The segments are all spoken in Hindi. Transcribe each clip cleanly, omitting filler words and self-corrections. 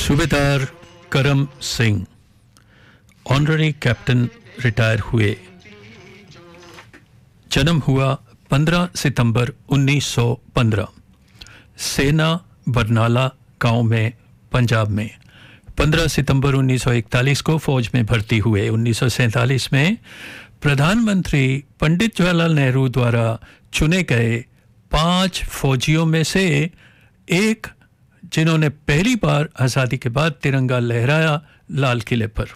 सूबेदार करम सिंह ऑनररी कैप्टन रिटायर हुए। जन्म हुआ 15 सितंबर 1915। सेना बरनाला गांव में पंजाब में। 15 सितंबर 1941 को फौज में भर्ती हुए। 1947 में प्रधानमंत्री पंडित जवाहरलाल नेहरू द्वारा चुने गए 5 फौजियों में से एक, जिन्होंने पहली बार आज़ादी के बाद तिरंगा लहराया लाल किले पर।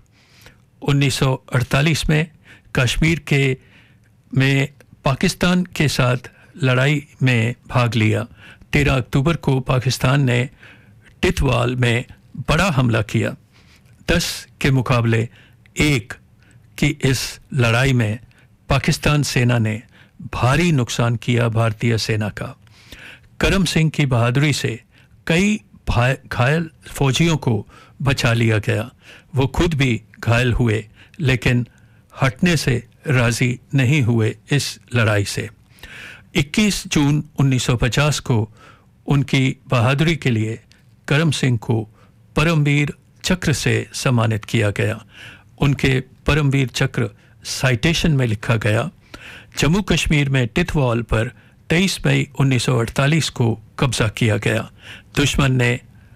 1948 में कश्मीर में पाकिस्तान के साथ लड़ाई में भाग लिया। 13 अक्टूबर को पाकिस्तान ने टिथवाल में बड़ा हमला किया। 10 के मुकाबले 1 की इस लड़ाई में पाकिस्तान सेना ने भारी नुकसान किया भारतीय सेना का। करम सिंह की बहादुरी से कई घायल फौजियों को बचा लिया गया। वो खुद भी घायल हुए लेकिन हटने से राजी नहीं हुए इस लड़ाई से। 21 जून 1950 को उनकी बहादुरी के लिए करम सिंह को परमवीर चक्र से सम्मानित किया गया। उनके परमवीर चक्र साइटेशन में लिखा गया। जम्मू कश्मीर में टिथवाल पर 23 मई 1948 को कब्जा किया गया। दुश्मन ने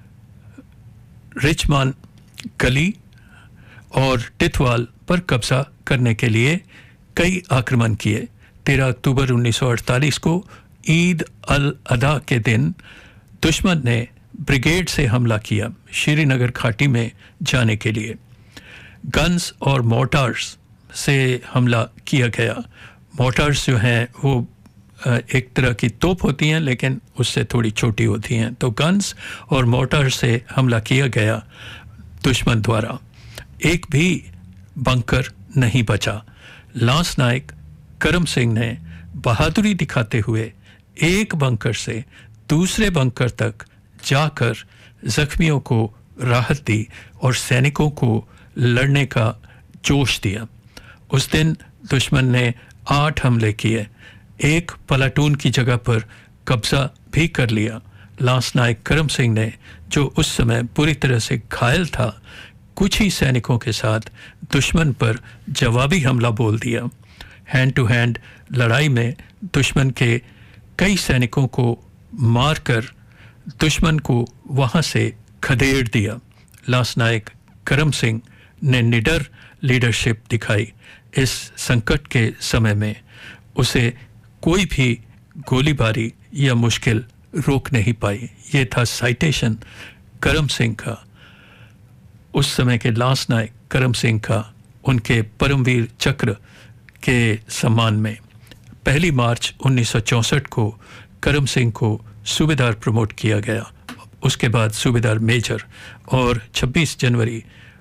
रिचमान गली और टिथवाल पर कब्जा करने के लिए कई आक्रमण किए। 13 अक्टूबर 1948 को ईद अल अधा के दिन दुश्मन ने ब्रिगेड से हमला किया श्रीनगर घाटी में जाने के लिए। गन्स और मोर्टार्स से हमला किया गया। मोर्टार्स जो हैं वो एक तरह की तोप होती हैं लेकिन उससे थोड़ी छोटी होती हैं। तो गन्स और मोर्टार से हमला किया गया दुश्मन द्वारा। एक भी बंकर नहीं बचा। लांस नायक करम सिंह ने बहादुरी दिखाते हुए एक बंकर से दूसरे बंकर तक जाकर जख्मियों को राहत दी और सैनिकों को लड़ने का जोश दिया। उस दिन दुश्मन ने 8 हमले किए। एक प्लाटून की जगह पर कब्जा भी कर लिया। लांस नायक करम सिंह ने, जो उस समय पूरी तरह से घायल था, कुछ ही सैनिकों के साथ दुश्मन पर जवाबी हमला बोल दिया। हैंड टू हैंड लड़ाई में दुश्मन के कई सैनिकों को मारकर दुश्मन को वहां से खदेड़ दिया। लांस नायक करम सिंह ने निडर लीडरशिप दिखाई। इस संकट के समय में उसे कोई भी गोलीबारी या मुश्किल रोक नहीं पाई। ये था साइटेशन करम सिंह का, उस समय के लांस नायक करम सिंह का, उनके परमवीर चक्र के सम्मान में। 1 मार्च 1964 को करम सिंह को सूबेदार प्रमोट किया गया। उसके बाद सूबेदार मेजर और 26 जनवरी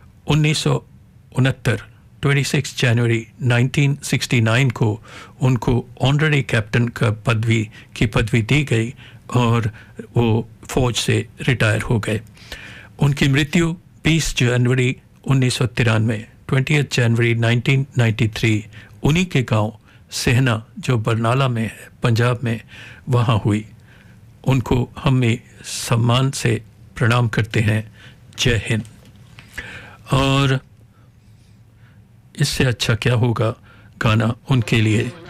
1969 26 जनवरी 1969 को उनको ऑनररी कैप्टन का पदवी दी गई और वो फौज से रिटायर हो गए। उनकी मृत्यु 20 जनवरी 1993 20 जनवरी 1993 उन्हीं के गांव सेहना, जो बरनाला में है पंजाब में, वहाँ हुई। उनको हम सम्मान से प्रणाम करते हैं। जय हिंद। और इससे अच्छा क्या होगा गाना उनके लिए।